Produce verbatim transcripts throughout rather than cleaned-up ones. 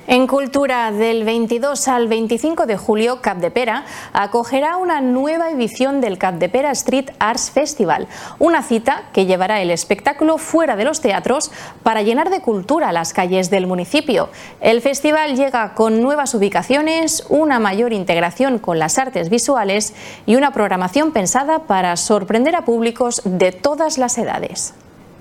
En Cultura, del veintidós al veinticinco de julio, Capdepera acogerá una nueva edición del Capdepera Street Arts Festival, una cita que llevará el espectáculo fuera de los teatros para llenar de cultura las calles del municipio. El festival llega con nuevas ubicaciones, una mayor integración con las artes visuales y una programación pensada para sorprender a públicos de todas las edades.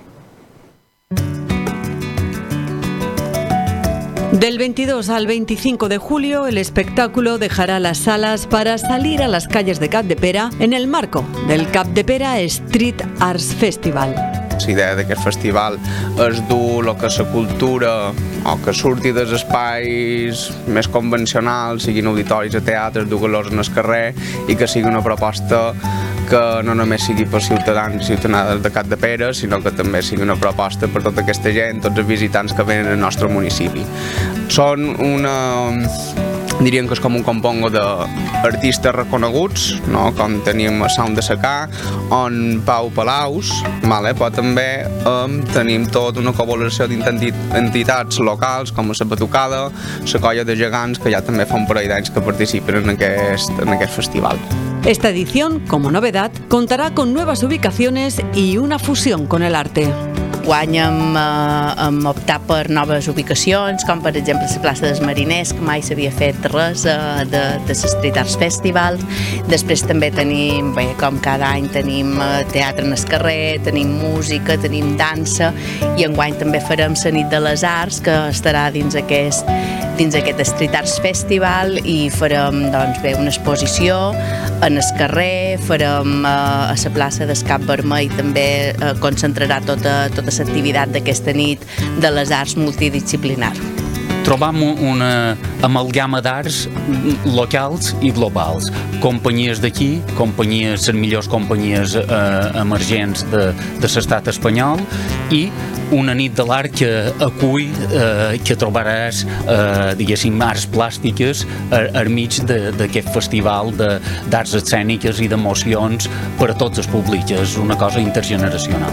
Del veintidós al veinticinco de julio, el espectáculo dejará las salas para salir a las calles de Capdepera en el marco del Capdepera Street Arts Festival. La idea d'aquest festival és dur el que és la cultura o que surti dels espais més convencionals, siguin auditoris o teatres, dur-los en el carrer i que sigui una proposta que no només sigui per ciutadans i ciutadanes de Capdepera, sinó que també sigui una proposta per tota aquesta gent, tots els visitants que venen al nostre municipi. Són una... diríem que és com un compongo d'artistes reconeguts, no? Com tenim a Sound de Secà, on Pau Palaus, vale? Però també eh, tenim tota una col·laboració d'entitats locals com la Batucada, la Colla de Gegants, que ja també fa un parell d'anys que participen en aquest, en aquest festival. Esta edición, como novedad, contará con nuevas ubicaciones y una fusión con el arte. Guany hem, eh, hem optat per noves ubicacions, com per exemple la plaça dels Mariners, que mai s'havia fet res eh, de, de l'Street Arts Festival. Després també tenim, bé, com cada any, tenim eh, teatre en el carrer, tenim música, tenim dansa, i enguany també farem la nit de les arts, que estarà dins aquest, dins aquest Street Arts Festival, i farem, doncs, bé, una exposició en el carrer, farem eh, a la plaça del Cap Vermell, també eh, concentrarà tota, tota l'activitat d'aquesta nit de les arts multidisciplinar. Trobam una amalgama d'arts locals i globals. Companyies d'aquí, companyies, les millors companyies eh, emergents de, de l'estat espanyol, i una nit de l'art que acull, eh, que trobaràs, eh, diguéssim, arts plàstiques al mig d'aquest festival d'arts escèniques i d'emocions per a tots els públics. És una cosa intergeneracional.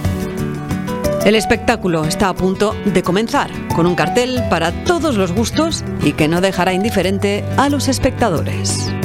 El espectáculo está a punto de comenzar, con un cartel para todos los gustos y que no dejará indiferente a los espectadores.